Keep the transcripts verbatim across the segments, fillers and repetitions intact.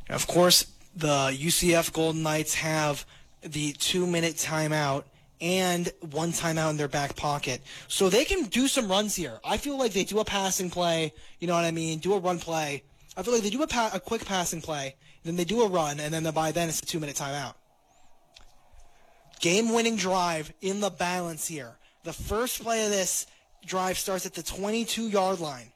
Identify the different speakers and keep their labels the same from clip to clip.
Speaker 1: Of course, the U C F Golden Knights have the two-minute timeout and one timeout in their back pocket. So they can do some runs here. I feel like they do a passing play, you know what I mean, do a run play. I feel like they do a, pa- a quick passing play, then they do a run, and then by then it's a two-minute timeout. Game-winning drive in the balance here. The first play of this drive starts at the twenty-two-yard line.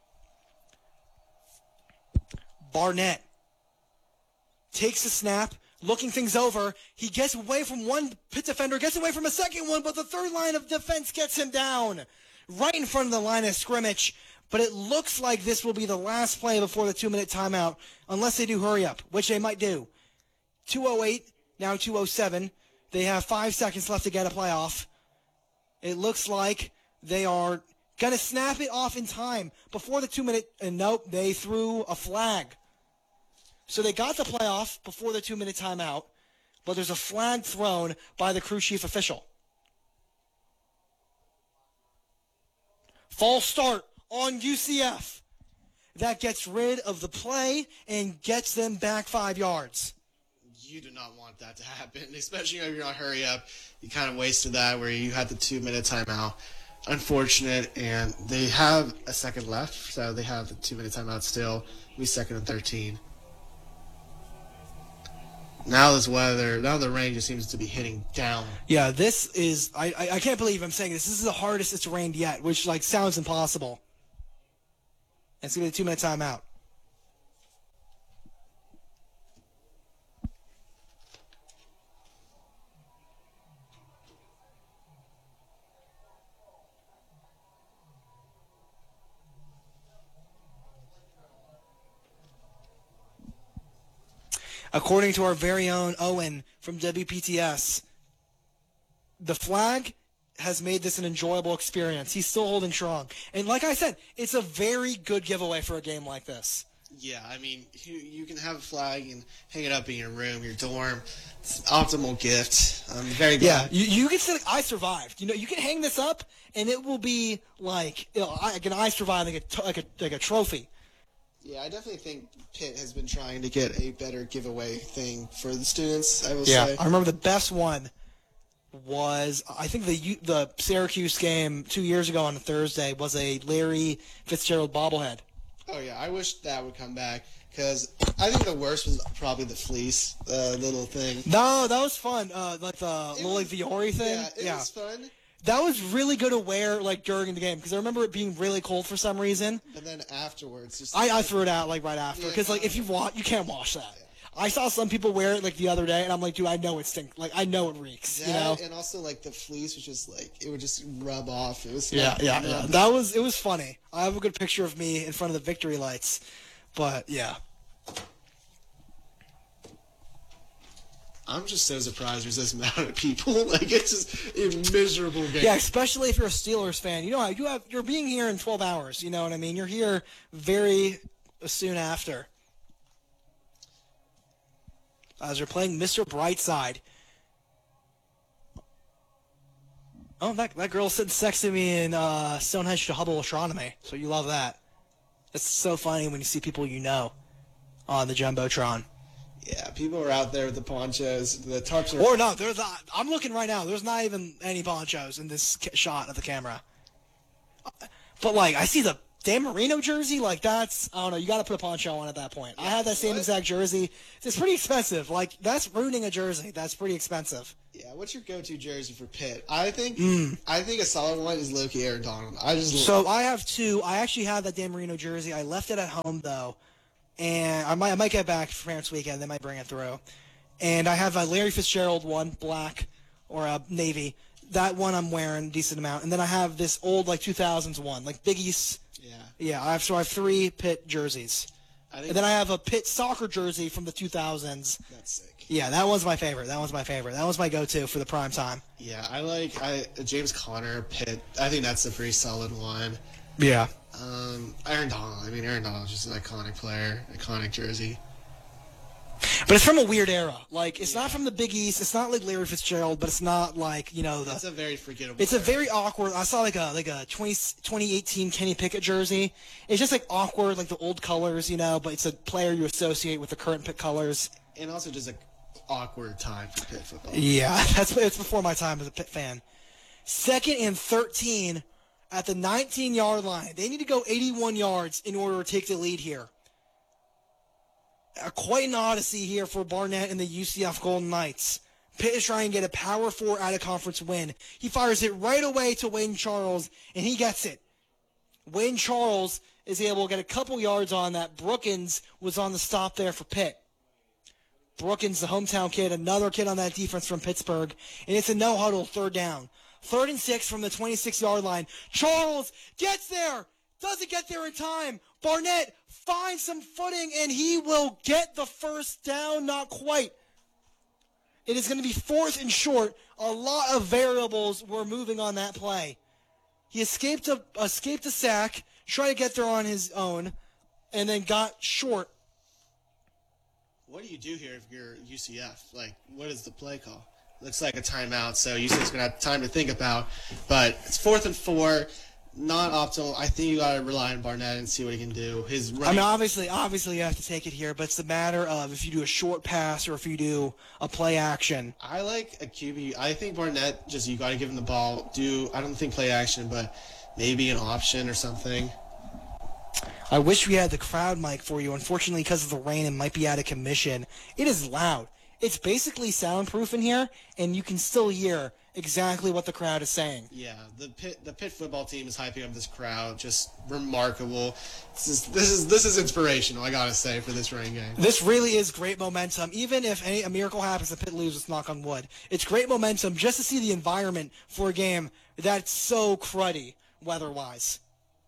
Speaker 1: Barnett takes the snap, looking things over. He gets away from one Pitt defender, gets away from a second one, but the third line of defense gets him down right in front of the line of scrimmage. But it looks like this will be the last play before the two-minute timeout, unless they do hurry up, which they might do. two oh eight, now two oh seven. They have five seconds left to get a playoff. It looks like they are going to snap it off in time before the two-minute, and nope, they threw a flag. So they got the playoff before the two-minute timeout, but there's a flag thrown by the crew chief official. False start on U C F. That gets rid of the play and gets them back five yards.
Speaker 2: You do not want that to happen, especially if you're not hurry up. You kind of wasted that where you had the two-minute timeout. Unfortunate, and they have a second left, so they have the two-minute timeout still. We second and thirteen. Now this weather, now the rain just seems to be hitting down.
Speaker 1: Yeah, this is, I, I, I can't believe I'm saying this. This is the hardest it's rained yet, which like sounds impossible. And it's going to be a two-minute timeout. According to our very own Owen from W P T S, the flag has made this an enjoyable experience. He's still holding strong. And like I said, it's a very good giveaway for a game like this.
Speaker 2: Yeah, I mean, you, you can have a flag and hang it up in your room, your dorm. It's an optimal gift. I'm very glad.
Speaker 1: Yeah, you, you can say, I survived. You know, you can hang this up, and it will be like, you know, like an I survived, like a, like a, like a trophy.
Speaker 2: Yeah, I definitely think Pitt has been trying to get a better giveaway thing for the students, I will
Speaker 1: yeah,
Speaker 2: say.
Speaker 1: I remember the best one was, I think the the Syracuse game two years ago on a Thursday was a Larry Fitzgerald bobblehead.
Speaker 2: Oh, yeah, I wish that would come back because I think the worst was probably the fleece, the uh, little thing.
Speaker 1: No, that was fun. Uh, like the
Speaker 2: it
Speaker 1: little like Viore thing.
Speaker 2: Yeah, it
Speaker 1: yeah.
Speaker 2: was fun.
Speaker 1: That was really good to wear like during the game because I remember it being really cold for some reason.
Speaker 2: But then afterwards, just
Speaker 1: I, I threw it out like right after because
Speaker 2: yeah,
Speaker 1: like if you want, you can't wash that. Yeah. I saw some people wear it like the other day, and I'm like, dude, I know it stinks. Like I know it reeks.
Speaker 2: That,
Speaker 1: you know.
Speaker 2: And also like the fleece was just like it would just rub off. It was
Speaker 1: yeah,
Speaker 2: like,
Speaker 1: yeah, yeah. That was it was funny. I have a good picture of me in front of the victory lights, but yeah.
Speaker 2: I'm just so surprised there's this amount of people. Like it's just a miserable game.
Speaker 1: Yeah, especially if you're a Steelers fan. You know, you have you're being here in twelve hours. You know what I mean? You're here very soon after. As they're playing Mister Brightside. Oh, that that girl sitting next to me in uh, Stonehenge to Hubble Astronomy. So you love that. It's so funny when you see people you know on the Jumbotron.
Speaker 2: Yeah, people are out there with the ponchos, the tarps are...
Speaker 1: Or no, there's not. I'm looking right now. There's not even any ponchos in this shot of the camera. But, like, I see the Dan Marino jersey. Like, that's... I don't know. You got to put a poncho on at that point. I had that same
Speaker 2: what?
Speaker 1: exact jersey. It's pretty expensive. Like, that's ruining a jersey. That's pretty expensive.
Speaker 2: Yeah, what's your go-to jersey for Pitt? I think
Speaker 1: Mm.
Speaker 2: I think a solid one is Loki Aaron Donald. I just
Speaker 1: So, I have two. I actually have that Dan Marino jersey. I left it at home, though. And I might I might get back for Parents Weekend. They might bring it through. And I have a Larry Fitzgerald one, black or a navy. That one I'm wearing a decent amount. And then I have this old like two thousands one, like Big East.
Speaker 2: Yeah.
Speaker 1: Yeah, I have so I have three Pitt jerseys.
Speaker 2: I think
Speaker 1: And then I have a Pitt soccer jersey from the two thousands.
Speaker 2: that's sick.
Speaker 1: Yeah, that one's my favorite. That one's my favorite. That one's my go-to for the prime time.
Speaker 2: Yeah, I like I James Conner Pitt. I think that's a pretty solid one.
Speaker 1: Yeah.
Speaker 2: Um, Aaron Donald. I mean, Aaron Donald's just an iconic player, iconic jersey.
Speaker 1: But it's from a weird era. Like, it's yeah. not from the Big East. It's not like Larry Fitzgerald, but it's not like, you know, the.
Speaker 2: It's a very forgettable.
Speaker 1: It's era. a very awkward. I saw like a like a twenty, twenty eighteen Kenny Pickett jersey. It's just like awkward, like the old colors, you know, but it's a player you associate with the current Pitt colors.
Speaker 2: And also just an awkward time for Pitt football.
Speaker 1: Yeah, that's it's before my time as a Pitt fan. Second and thirteen at the nineteen-yard line. They need to go eighty-one yards in order to take the lead here. Uh, quite an odyssey here for Barnett and the U C F Golden Knights. Pitt is trying to get a Power Four out-of-conference win. He fires it right away to Wayne Charles, and he gets it. Wayne Charles is able to get a couple yards on that. Brookins was on the stop there for Pitt. Brookins, the hometown kid, another kid on that defense from Pittsburgh, and it's a no-huddle third down. Third and six from the twenty-six-yard line. Charles gets there. Doesn't get there in time. Barnett finds some footing, and he will get the first down. Not quite. It is going to be fourth and short. A lot of variables were moving on that play. He escaped a, escaped a sack, tried to get there on his own, and then got short.
Speaker 2: What do you do here if you're U C F? Like, what is the play call? Looks like a timeout, so U C F's going to have time to think about. But it's fourth and four, not optimal. I think you got to rely on Barnett and see what he can do. His running...
Speaker 1: I mean, obviously, obviously you have to take it here, but it's a matter of if you do a short pass or if you do a play action.
Speaker 2: I like a Q B. I think Barnett, just you got to give him the ball. Do I don't think play action, but maybe an option or something.
Speaker 1: I wish we had the crowd mic for you. Unfortunately, because of the rain, it might be out of commission. It is loud. It's basically soundproof in here, and you can still hear exactly what the crowd is saying.
Speaker 2: Yeah, the Pitt, the Pitt football team is hyping up this crowd. Just remarkable. This is this is this is inspirational, I gotta say, for this rain game.
Speaker 1: This really is great momentum. Even if any a miracle happens and Pitt loses, knock on wood, it's great momentum just to see the environment for a game that's so cruddy weather-wise.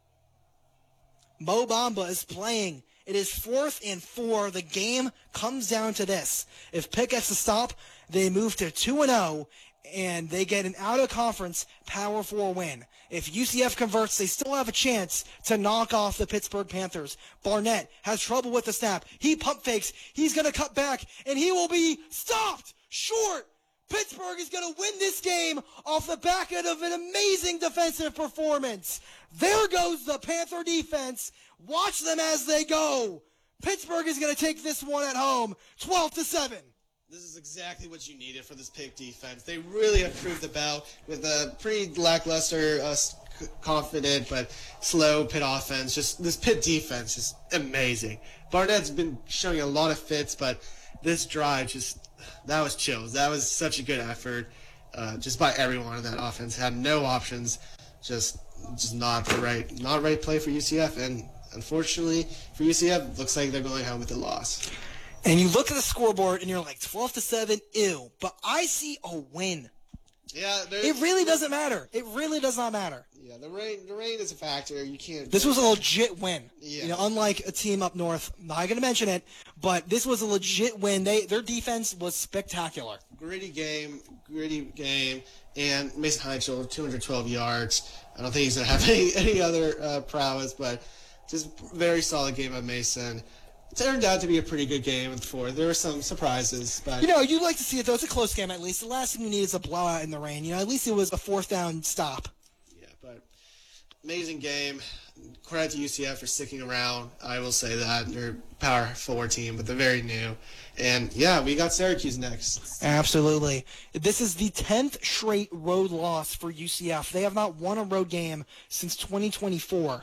Speaker 1: Mo Bamba is playing. It is fourth and four. The game comes down to this. If Pitt gets a stop, they move to two and oh, and they get an out-of-conference Power Four win. If U C F converts, they still have a chance to knock off the Pittsburgh Panthers. Barnett has trouble with the snap. He pump fakes. He's going to cut back, and he will be stopped short. Pittsburgh is going to win this game off the back end of an amazing defensive performance. There goes the Panther defense. Watch them as they go. Pittsburgh is going to take this one at home, twelve to seven.
Speaker 2: This is exactly what you needed for this Pitt defense. They really have proved the bell with a pretty lackluster, uh, confident but slow Pitt offense. Just this Pitt defense is amazing. Barnett's been showing a lot of fits, but this drive just that was chills. That was such a good effort, uh, just by everyone in that offense. Had no options, just just not the right not right play for U C F, and unfortunately for U C F, looks like they're going home with a loss.
Speaker 1: And you look at the scoreboard and you're like twelve to seven, ew. But I see a win.
Speaker 2: Yeah,
Speaker 1: it really doesn't matter. It really does not matter.
Speaker 2: Yeah, the rain the rain is a factor. You can't.
Speaker 1: This was a legit win.
Speaker 2: Yeah.
Speaker 1: You know, unlike a team up north. I'm not going to mention it, but this was a legit win. They their defense was spectacular.
Speaker 2: Gritty game, gritty game, and Mason Heichel, two hundred twelve yards. I don't think he's going to have any any other uh, prowess, but just very solid game by Mason. It turned out to be a pretty good game with four. There were some surprises, but
Speaker 1: you know, you like to see it though. It's a close game at least. The last thing you need is a blowout in the rain. You know, at least it was a fourth down stop.
Speaker 2: Yeah, but amazing game. Credit to U C F for sticking around. I will say that they're a power four team, but they're very new. And yeah, we got Syracuse next.
Speaker 1: Absolutely. This is the tenth straight road loss for U C F. They have not won a road game since twenty twenty-four.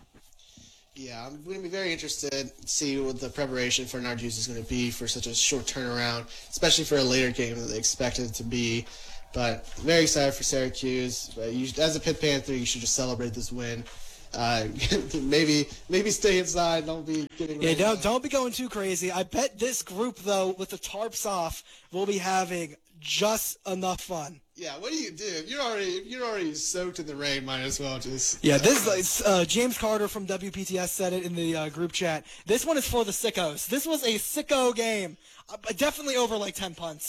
Speaker 2: Yeah, I'm going to be very interested to see what the preparation for Narduzzi is going to be for such a short turnaround, especially for a later game than they expected it to be. But very excited for Syracuse. But you, as a Pitt Panther, you should just celebrate this win. Uh, maybe maybe stay inside. Don't be getting.
Speaker 1: Yeah, don't don't be going too crazy. I bet this group though, with the tarps off, will be having just enough fun.
Speaker 2: Yeah, what do you do if you're already if you're already soaked in the rain? Might as well just.
Speaker 1: Yeah, this is uh, James Carter from W P T S said it in the uh, group chat. This one is for the sickos. This was a sicko game. Uh, definitely over like ten punts.